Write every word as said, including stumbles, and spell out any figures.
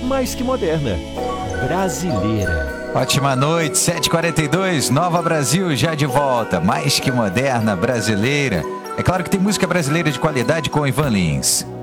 mais que moderna, brasileira. Ótima noite, sete e quarenta e dois, Nova Brasil já de volta, mais que moderna, brasileira. É claro que tem música brasileira de qualidade com Ivan Lins.